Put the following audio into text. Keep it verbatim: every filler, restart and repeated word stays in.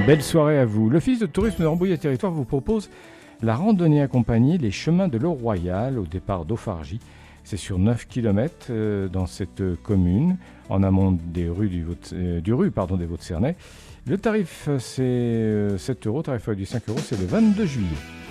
Belle soirée à vous. L'Office de tourisme de Rambouillet-Territoire vous propose la randonnée accompagnée Les Chemins de l'Eau Royale au départ d'Auffargy. C'est sur neuf kilomètres euh, dans cette commune, en amont des rues du, Vaud- euh, du rue pardon, des Vaux-de-Cernay. Le tarif, c'est euh, sept euros, tarif du cinq euros, c'est le vingt-deux juillet.